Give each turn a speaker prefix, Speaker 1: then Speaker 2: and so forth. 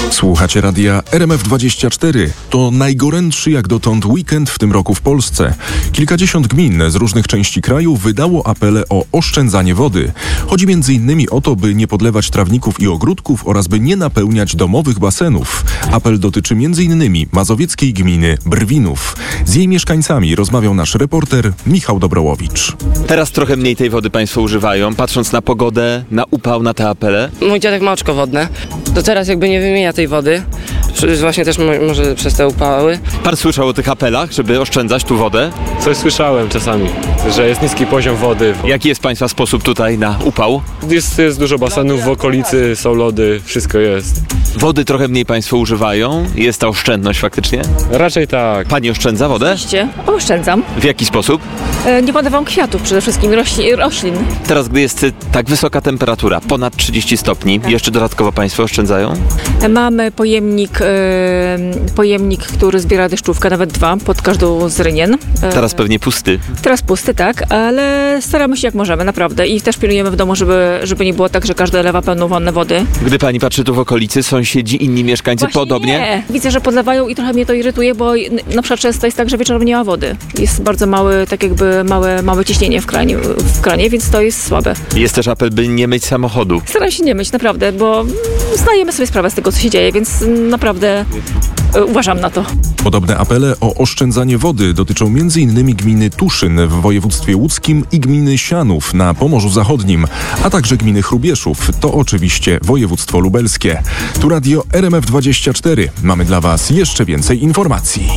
Speaker 1: Słuchacie radia RMF24. To najgorętszy jak dotąd weekend w tym roku w Polsce. Kilkadziesiąt gmin z różnych części kraju wydało apele o oszczędzanie wody. Chodzi m.in. o to, by nie podlewać trawników i ogródków oraz by nie napełniać domowych basenów. Apel dotyczy m.in. mazowieckiej gminy Brwinów. Z jej mieszkańcami rozmawiał nasz reporter Michał Dobrołowicz.
Speaker 2: Teraz trochę mniej tej wody państwo używają, patrząc na pogodę, na upał, na te apele.
Speaker 3: Mój dziadek ma oczko wodne, to teraz jakby nie wymienia tej wody, właśnie też może przez te upały.
Speaker 2: Pan słyszał o tych apelach, żeby oszczędzać tu wodę?
Speaker 4: Coś słyszałem czasami, że jest niski poziom wody.
Speaker 2: Jaki jest państwa sposób tutaj na upał?
Speaker 4: Jest dużo basenów w okolicy, są lody, wszystko jest.
Speaker 2: Wody trochę mniej państwo używają? Jest ta oszczędność faktycznie?
Speaker 4: Raczej tak.
Speaker 2: Pani oszczędza wodę?
Speaker 5: Oczywiście, oszczędzam.
Speaker 2: W jaki sposób?
Speaker 5: Nie podawam kwiatów, przede wszystkim roślin.
Speaker 2: Teraz, gdy jest tak wysoka temperatura, ponad 30 stopni, jeszcze dodatkowo państwo oszczędzają?
Speaker 5: Mamy pojemnik, który zbiera deszczówkę, nawet 2, pod każdą z rynien.
Speaker 2: Teraz pewnie pusty.
Speaker 5: Teraz pusty, tak, ale staramy się jak możemy, naprawdę. I też pilnujemy w domu, żeby nie było tak, że każdy lewa pełną wannę wody.
Speaker 2: Gdy pani patrzy tu w okolicy, sąsiedzi, inni mieszkańcy
Speaker 5: Właśnie
Speaker 2: podobnie?
Speaker 5: Nie. Widzę, że podlewają i trochę mnie to irytuje, bo na przykład często jest tak, że wieczorem nie ma wody. Jest bardzo małe ciśnienie w kranie, więc to jest słabe.
Speaker 2: Jest też apel, by nie myć samochodu.
Speaker 5: Staram się nie myć, naprawdę, bo zdajemy sobie sprawę z tego, co się dzieje, więc naprawdę uważam na to.
Speaker 1: Podobne apele o oszczędzanie wody dotyczą m.in. gminy Tuszyn w województwie łódzkim i gminy Sianów na Pomorzu Zachodnim, a także gminy Chrubieszów. To oczywiście województwo lubelskie. Tu radio RMF24. Mamy dla Was jeszcze więcej informacji.